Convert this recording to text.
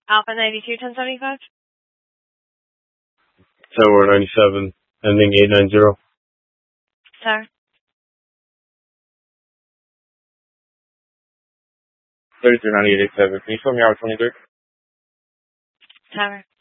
Alpha 92 1075. Tower 97, ending 890. Tower. 339887. Can you show me hour 23? Tower.